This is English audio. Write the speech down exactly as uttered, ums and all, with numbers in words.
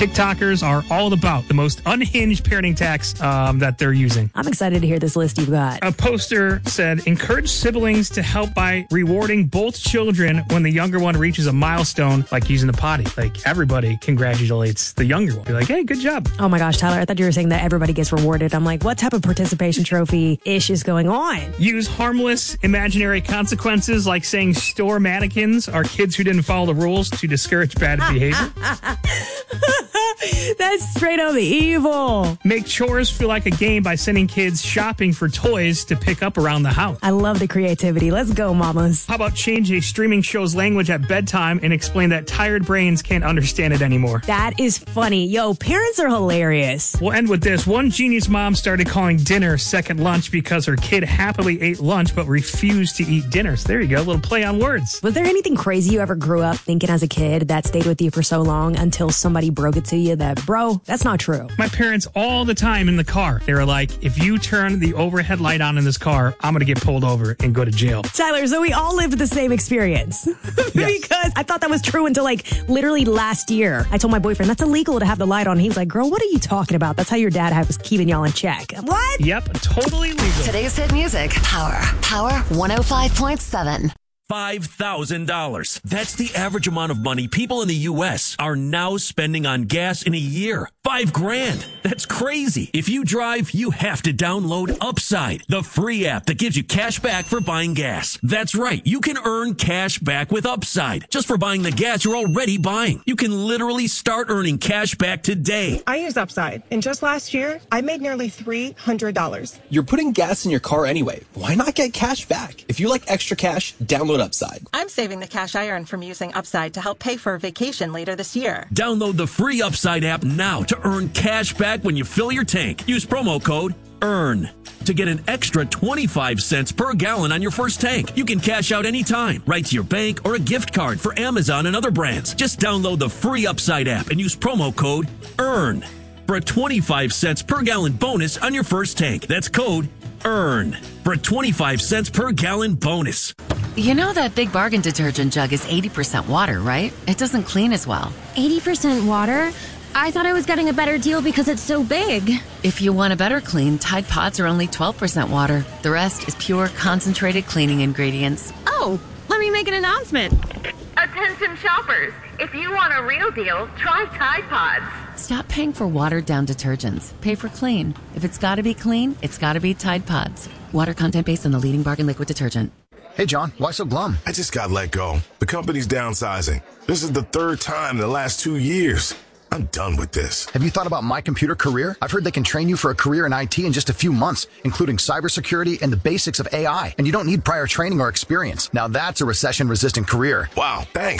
TikTokers are all about the most unhinged parenting text um, that they're using. I'm excited to hear this list you've got. A poster said, encourage siblings to help by rewarding both children when the younger one reaches a milestone, like using the potty. Like, everybody congratulates the younger one. Be like, hey, good job. Oh my gosh, Tyler, I thought you were saying that everybody gets rewarded. I'm like, what type of participation trophy-ish is going on? Use harmless imaginary consequences like saying store mannequins are kids who didn't follow the rules to discourage bad behavior. That's straight up evil. Make chores feel like a game by sending kids shopping for toys to pick up around the house. I love the creativity. Let's go, mamas. How about change a streaming show's language at bedtime and explain that tired brains can't understand it anymore? That is funny. Yo, parents are hilarious. We'll end with this. One genius mom started calling dinner second lunch because her kid happily ate lunch but refused to eat dinner. So there you go, a little play on words. Was there anything crazy you ever grew up thinking as a kid that stayed with you for so long until somebody broke it to you that, bro, that's not true? My parents all the time in the car, they were like, if you turn the overhead light on in this car, I'm going to get pulled over and go to jail. Tyler, so we all lived the same experience. Yes. Because I thought that was true until like literally last year. I told my boyfriend, that's illegal to have the light on. He was like, girl, what are you talking about? That's how your dad was keeping y'all in check. What? Yep, totally legal. Today's hit music, Power. Power one oh five point seven. five thousand dollars. That's the average amount of money people in the U S are now spending on gas in a year. Five grand. That's crazy. If you drive, you have to download Upside, the free app that gives you cash back for buying gas. That's right. You can earn cash back with Upside just for buying the gas you're already buying. You can literally start earning cash back today. I use Upside, and just last year, I made nearly three hundred dollars. You're putting gas in your car anyway. Why not get cash back? If you like extra cash, download Upside. I'm saving the cash I earn from using Upside to help pay for a vacation later this year. Download the free Upside app now to earn cash back when you fill your tank. Use promo code EARN to get an extra twenty-five cents per gallon on your first tank. You can cash out anytime, right to your bank or a gift card for Amazon and other brands. Just download the free Upside app and use promo code EARN for a twenty-five cents per gallon bonus on your first tank. That's code EARN for a twenty-five cents per gallon bonus. You know that Big Bargain detergent jug is eighty percent water, right? It doesn't clean as well. eighty percent water? I thought I was getting a better deal because it's so big. If you want a better clean, Tide Pods are only twelve percent water. The rest is pure, concentrated cleaning ingredients. Oh, let me make an announcement. Attention shoppers, if you want a real deal, try Tide Pods. Stop paying for watered-down detergents. Pay for clean. If it's gotta be clean, it's gotta be Tide Pods. Water content based on the leading bargain liquid detergent. Hey, John, why so glum? I just got let go. The company's downsizing. This is the third time in the last two years. I'm done with this. Have you thought about My Computer Career? I've heard they can train you for a career in I T in just a few months, including cybersecurity and the basics of A I. And you don't need prior training or experience. Now that's a recession-resistant career. Wow, thanks.